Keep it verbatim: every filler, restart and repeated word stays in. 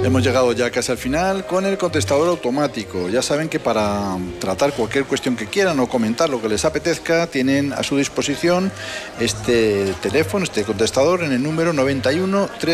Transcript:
Hemos llegado ya casi al final con el contestador automático. Ya saben que para tratar cualquier cuestión que quieran o comentar lo que les apetezca, tienen a su disposición este teléfono, este contestador en el número noventa y uno